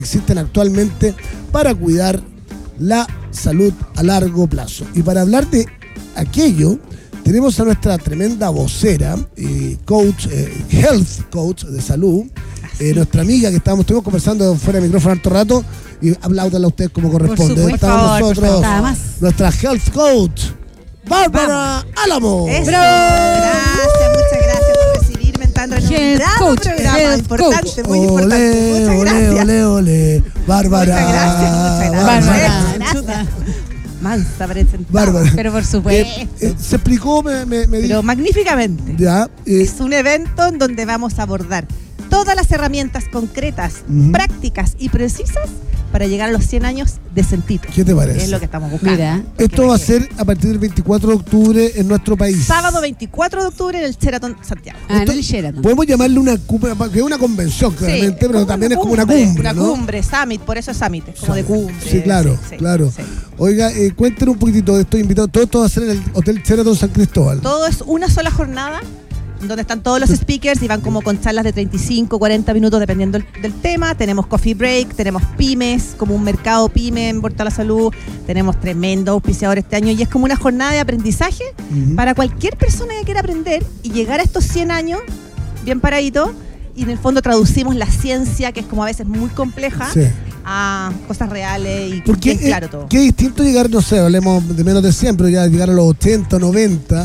existen actualmente para cuidar la salud a largo plazo. Y para hablar de aquello, tenemos a nuestra tremenda vocera, coach, health coach de salud, nuestra amiga que estuvimos conversando fuera de micrófono harto rato, y apláudanla a ustedes como corresponde. Estamos nosotros, nuestra health coach, Bárbara Álamo. Eso. Gracias, muchas gracias por recibirme entrando en un gran programa importante, muy importante. Muchas gracias. Ole, Bárbara. Muchas gracias. Mansa presentada. Bárbara. Pero por supuesto. Se explicó, me Pero dijo. magníficamente. Ya, Es un evento en donde vamos a abordar todas las herramientas concretas, prácticas y precisas para llegar a los 100 años decentitos. ¿Qué te parece? Es lo que estamos buscando. Mira, esto va a ser a partir del 24 de octubre en nuestro país. Sábado 24 de octubre en el Sheraton Santiago. en el Sheraton. Podemos llamarle una cumbre, que es una convención claramente, pero como también una es como una cumbre, Una ¿no? cumbre, summit, por eso es summit, es como de cumbre. Sí, claro, Sí. claro. Oiga, cuéntenos un poquitito de estos invitados. Todo esto va a ser en el Hotel Sheraton San Cristóbal. Todo es una sola jornada donde están todos los speakers y van como con charlas de 35, 40 minutos dependiendo del tema. Tenemos coffee break, tenemos pymes, como un mercado pyme en Puerto de la Salud. Tenemos tremendo auspiciador este año y es como una jornada de aprendizaje para cualquier persona que quiera aprender y llegar a estos 100 años bien paradito. Y en el fondo traducimos la ciencia, que es como a veces muy compleja, Sí. a cosas reales y Porque bien claro todo. qué distinto llegar, no sé, hablemos de menos de 100, pero ya llegar a los 80, 90.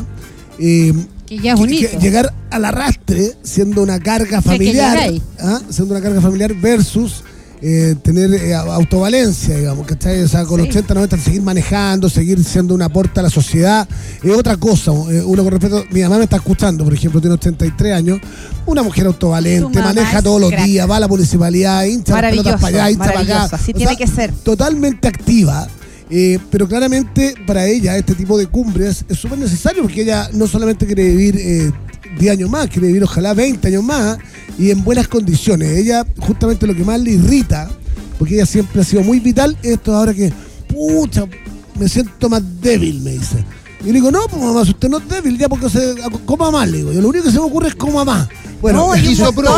Que ya es un hito. Llegar al arrastre siendo una carga sea, que familiar, llegáis. siendo una carga familiar versus tener autovalencia, digamos, ¿cachai? O sea, con 80, 90 seguir manejando, seguir siendo un aporte a la sociedad, es otra cosa. Uno con respeto, mi mamá me está escuchando, por ejemplo, tiene 83 años, una mujer autovalente, maneja todos los días, va a la municipalidad, hincha las pelotas para allá, hincha para acá. Así tiene que ser. Totalmente activa. Pero claramente para ella este tipo de cumbres es súper necesario porque ella no solamente quiere vivir 10 años más, quiere vivir ojalá 20 años más y en buenas condiciones. Ella justamente lo que más le irrita, porque ella siempre ha sido muy vital, esto ahora que, pucha, me siento más débil, me dice. Y le digo, no, pues mamá, si usted no es débil, ya porque coma más, le digo. Yo lo único que se me ocurre es coma más. Bueno, No, hizo pro.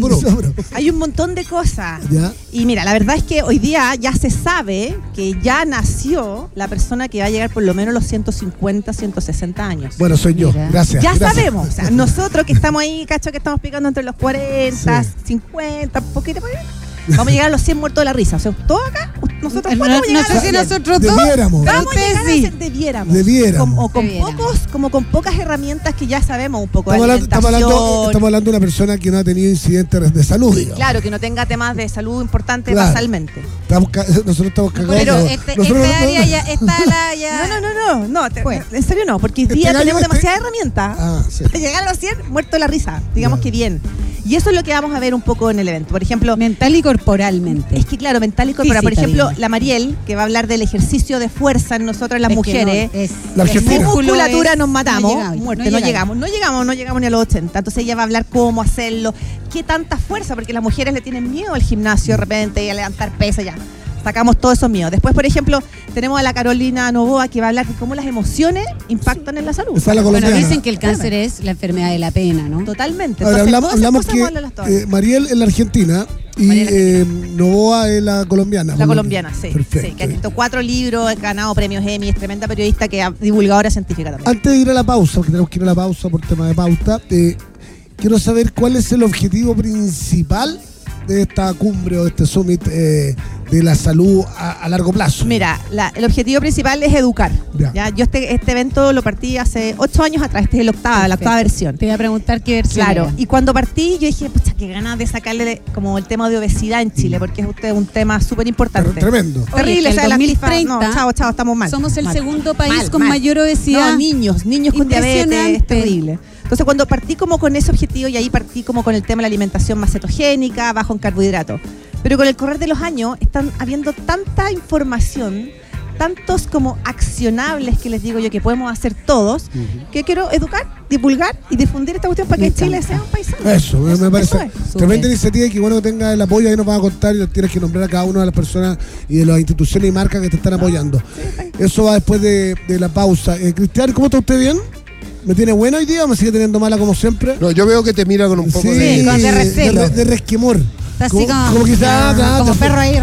Hay un montón de cosas. ¿Ya? Y mira, la verdad es que hoy día ya se sabe que ya nació la persona que va a llegar por lo menos a los 150, 160 años. Bueno, soy yo. Mira. Gracias. Ya gracias. sabemos, o sea, nosotros que estamos ahí, cacho, que estamos picando entre los 40, 50, un poquito por ahí, vamos a llegar a los 100 muertos de la risa. O sea, todos acá, nosotros No, vamos a llegar no sé a los si 100. nosotros dos. Debiéramos. Vamos a llegar a Sí. ser, debiéramos. Debiéramos. Como con pocas herramientas que ya sabemos un poco de Estamos alimentación. hablando de una persona que no ha tenido incidentes de salud, digamos. Claro, que no tenga temas de salud importantes Claro. basalmente. Nosotros estamos cagados. Pero Nosotros esta área ya está la ya. No, Pues. en serio no, porque hoy día gallo tenemos este- demasiadas herramientas. Sí. Para llegar a los 100, muerto de la risa, digamos que bien. Y eso es lo que vamos a ver un poco en el evento. Por ejemplo, Mental y corporalmente. es que claro, mental y corporal. Por Física, ejemplo, digo. la Mariel, que va a hablar del ejercicio de fuerza en nosotras las Es que mujeres. no, es- La Argentina. Sin Músculo musculatura nos matamos, llegamos, no llegamos ni a los 80. Entonces ella va a hablar cómo hacerlo, qué tanta fuerza, porque las mujeres le tienen miedo al gimnasio de repente y a levantar pesas ya. Sacamos todos esos miedos. Después, por ejemplo, tenemos a la Carolina Novoa que va a hablar de cómo las emociones impactan en la salud. Esa es la Bueno, colombiana. dicen que el cáncer es la enfermedad de la pena, ¿no? Totalmente. Ahora, Entonces, hablamos todas esas cosas vamos a hablarlas que todas. Mariel es la argentina y Mariel Novoa es la colombiana. La colombiana, sí. Perfecto. Sí, que ha escrito 4 libros, ha ganado premios Emmy, es tremenda periodista que divulgadora científica también. Antes de ir a la pausa, porque tenemos que ir a la pausa por tema de pauta, quiero saber cuál es el objetivo principal de esta cumbre o de este summit de la salud a largo plazo. Mira, el objetivo principal es educar. Ya. ¿Ya? Yo este evento lo partí hace 8 años atrás, este es la octava versión. Te iba a preguntar qué versión Claro, era. y cuando partí yo dije, pucha, qué ganas de sacarle como el tema de obesidad en Chile, porque es un tema súper importante. Tremendo. Terrible, Oye, o sea, el las 2030 cifras, no, chao, estamos mal. Somos el Mal. segundo país Mal, con mal. mayor obesidad. No, niños con diabetes, es Impresionante. terrible. Entonces cuando partí como con ese objetivo y ahí partí como con el tema de la alimentación más cetogénica, bajo en carbohidratos. Pero con el correr de los años están habiendo tanta información, tantos como accionables que les digo yo que podemos hacer todos, que quiero educar, divulgar y difundir esta cuestión para que Me Chile encanta. sea un país sano. Eso, me parece Eso es. tremenda iniciativa y que bueno que tenga el apoyo. Ahí nos vas a contar y tienes que nombrar a cada una de las personas y de las instituciones y marcas que te están apoyando. Eso va después de la pausa. Cristian, ¿cómo está usted? ¿Bien? ¿Me tiene buena hoy día o me sigue teniendo mala como siempre? No, yo veo que te mira con un poco Sí, de... con de recelo. de resquemor. Está así como quizá, como claro, perro ahí